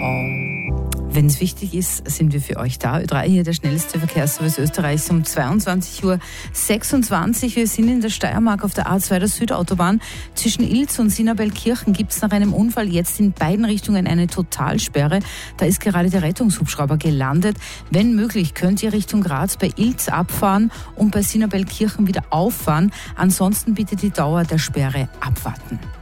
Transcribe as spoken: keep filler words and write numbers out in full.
Wenn es wichtig ist, sind wir für euch da. Ö drei hier, der schnellste Verkehrsservice Österreichs um zweiundzwanzig Uhr sechsundzwanzig. Wir sind in der Steiermark auf der A zwei der Südautobahn. Zwischen Ilz und Sinabelkirchen gibt es nach einem Unfall jetzt in beiden Richtungen eine Totalsperre. Da ist gerade der Rettungshubschrauber gelandet. Wenn möglich, könnt ihr Richtung Graz bei Ilz abfahren und bei Sinabelkirchen wieder auffahren. Ansonsten bitte die Dauer der Sperre abwarten.